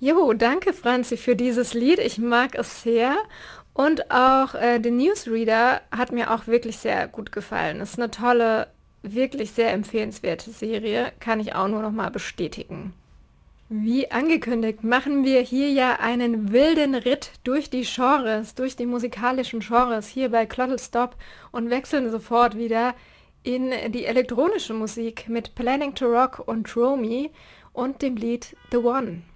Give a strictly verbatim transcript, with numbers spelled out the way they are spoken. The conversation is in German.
Jo, danke Franzi für dieses Lied. Ich mag es sehr. Und auch äh, The Newsreader hat mir auch wirklich sehr gut gefallen. Ist eine tolle, wirklich sehr empfehlenswerte Serie. Kann ich auch nur noch mal bestätigen. Wie angekündigt, machen wir hier ja einen wilden Ritt durch die Genres, durch die musikalischen Genres hier bei Clottel Stop und wechseln sofort wieder in die elektronische Musik mit Planning to Rock und Romy und dem Lied The One.